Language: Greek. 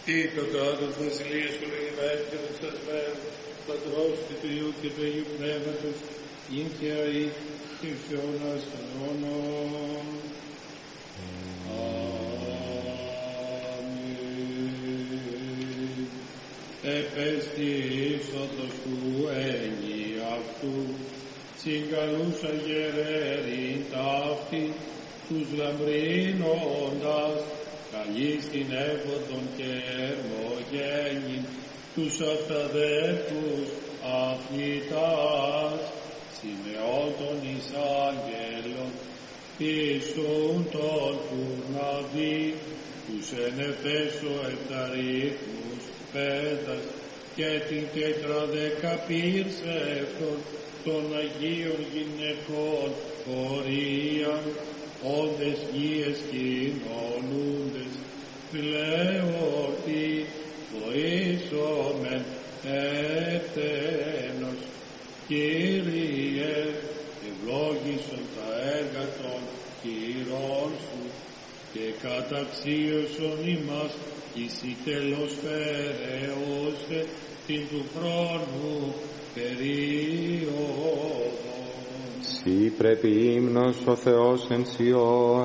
Τι το κράτος βασιλείας του λεγημένου και του εξασμένου, πατρός και του Υιού και του Αγίου Πνεύματος, ειν και αεί και εις αιώνας των αιώνων. Αμήν. Επέστης ότος του ένι αυτού, συγκαλούσα γερέριν ταύτη, τους λαμπρίνοντας, καλείς την έφοδον και ερμογένην, τους αυταδέρφους αθλητάς, Σιμεών των εις άγγελων, Ιησούν τον φουρναδί, τους εν Εφέσω επταρίθμους πέτας, και την τετραδεκαπήρσευτον των Αγίων γυναικών χωρίαν, όντες γίες κοινωνούντες, πλεόρτι βοήσομεν ευθένος. Κύριε, ευλόγησον τα έργα των χειρών σου και καταξίωσον ημάς εις η τέλος φερεώσε την του χρόνου περίοδο. Σοι πρέπει ύμνος ο Θεός εν Σιών.